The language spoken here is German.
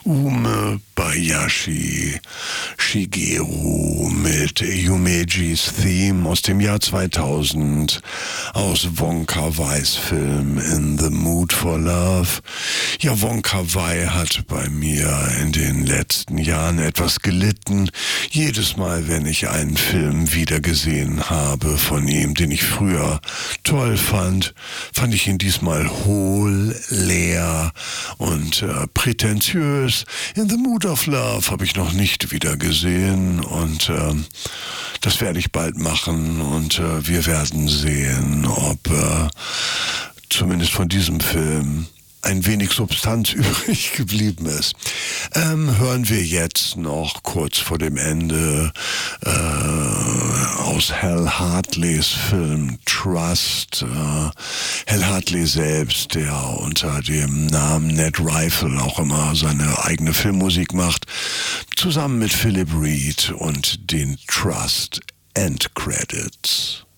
Ume Bayashi Shigeru mit Yumejis Theme aus dem Jahr 2000 aus Wong Kar-wais Film In the Mood for Love. Ja, Wong Kar-wai hat bei mir in den letzten Jahren etwas gelitten. Jedes Mal, wenn ich einen Film wiedergesehen habe von ihm, den ich früher toll fand ich ihn diesmal hohl, leer und prätentiös. In the Mood of Love habe ich noch nicht wieder gesehen und das werde ich bald machen und wir werden sehen, ob zumindest von diesem Film ein wenig Substanz übrig geblieben ist. Hören wir jetzt noch kurz vor dem Ende aus Hal Hartleys Film Trust. Hal Hartley selbst, der unter dem Namen Ned Rifle auch immer seine eigene Filmmusik macht, zusammen mit Philip Reed und den Trust End Credits.